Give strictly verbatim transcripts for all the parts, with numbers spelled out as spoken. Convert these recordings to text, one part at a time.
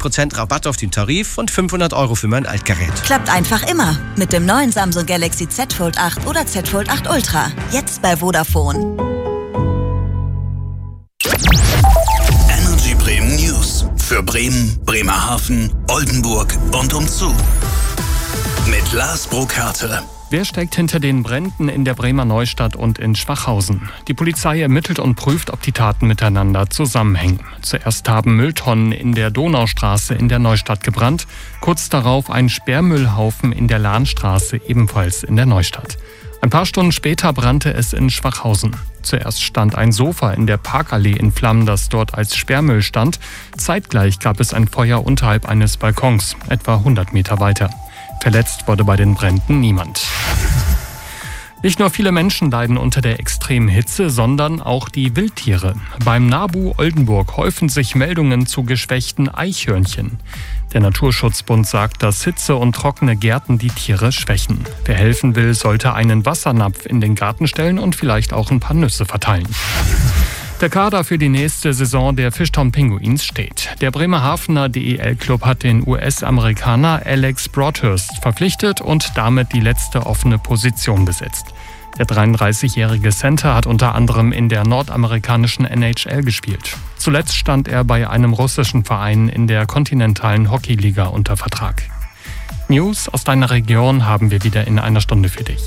Prozent Rabatt auf den Tarif und fünfhundert Euro für mein Altgerät. Klappt einfach immer. Mit dem neuen Samsung Galaxy Z Fold acht oder Z Fold acht Ultra. Jetzt bei Vodafone. Energy Bremen News. Für Bremen, Bremerhaven, Oldenburg und umzu. Mit Lars Burkhardt. Wer steckt hinter den Bränden in der Bremer Neustadt und in Schwachhausen? Die Polizei ermittelt und prüft, ob die Taten miteinander zusammenhängen. Zuerst haben Mülltonnen in der Donaustraße in der Neustadt gebrannt. Kurz darauf ein Sperrmüllhaufen in der Lahnstraße, ebenfalls in der Neustadt. Ein paar Stunden später brannte es in Schwachhausen. Zuerst stand ein Sofa in der Parkallee in Flammen, das dort als Sperrmüll stand. Zeitgleich gab es ein Feuer unterhalb eines Balkons, etwa hundert Meter weiter. Verletzt wurde bei den Bränden niemand. Nicht nur viele Menschen leiden unter der extremen Hitze, sondern auch die Wildtiere. Beim NABU Oldenburg häufen sich Meldungen zu geschwächten Eichhörnchen. Der Naturschutzbund sagt, dass Hitze und trockene Gärten die Tiere schwächen. Wer helfen will, sollte einen Wassernapf in den Garten stellen und vielleicht auch ein paar Nüsse verteilen. Der Kader für die nächste Saison der Fishtown Penguins steht. Der Bremerhavener D E L-Club hat den U S-Amerikaner Alex Broadhurst verpflichtet und damit die letzte offene Position besetzt. Der dreiunddreißigjährige Center hat unter anderem in der nordamerikanischen N H L gespielt. Zuletzt stand er bei einem russischen Verein in der kontinentalen Hockeyliga unter Vertrag. News aus deiner Region haben wir wieder in einer Stunde für dich.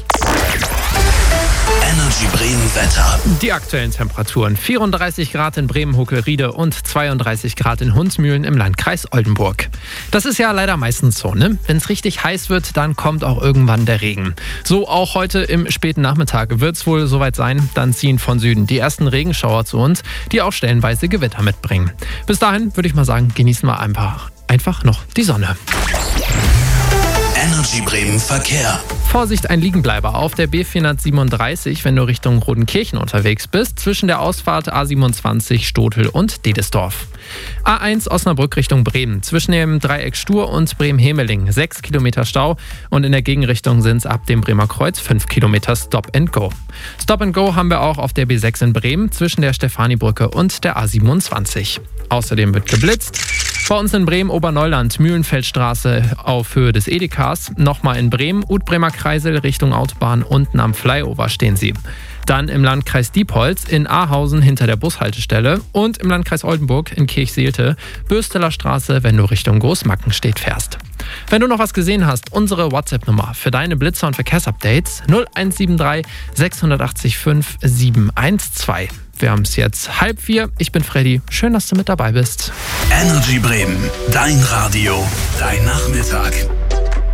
Energy Bremen Wetter. Die aktuellen Temperaturen: vierunddreißig Grad in Bremen-Huckelriede und zweiunddreißig Grad in Hundsmühlen im Landkreis Oldenburg. Das ist ja leider meistens so, ne? Wenn es richtig heiß wird, dann kommt auch irgendwann der Regen. So auch heute im späten Nachmittag wird es wohl soweit sein. Dann ziehen von Süden die ersten Regenschauer zu uns, die auch stellenweise Gewitter mitbringen. Bis dahin würde ich mal sagen, genießen wir einfach, einfach noch die Sonne. Energy Bremen Verkehr. Vorsicht, ein Liegenbleiber auf der B vierhundertsiebenunddreißig, wenn du Richtung Rodenkirchen unterwegs bist, zwischen der Ausfahrt A siebenundzwanzig Stotel und Dedesdorf. A eins Osnabrück Richtung Bremen, zwischen dem Dreieck Stur und Bremen-Hemeling, sechs Kilometer Stau und in der Gegenrichtung sind es ab dem Bremer Kreuz fünf Kilometer Stop and Go. Stop and Go haben wir auch auf der B sechs in Bremen, zwischen der Stefanibrücke und der A siebenundzwanzig. Außerdem wird geblitzt. Bei uns in Bremen Oberneuland, Mühlenfeldstraße auf Höhe des Edekas. Nochmal in Bremen, Utbremer Kreisel Richtung Autobahn, unten am Flyover stehen sie. Dann im Landkreis Diepholz in Ahausen hinter der Bushaltestelle und im Landkreis Oldenburg in Kirchseelte, Bösteler Straße, wenn du Richtung Großmackenstedt fährst. Wenn du noch was gesehen hast, unsere WhatsApp-Nummer für deine Blitzer und Verkehrsupdates null eins sieben drei sechs acht fünf sieben eins zwei. Wir haben es jetzt halb vier. Ich bin Freddy. Schön, dass du mit dabei bist. Energy Bremen. Dein Radio. Dein Nachmittag.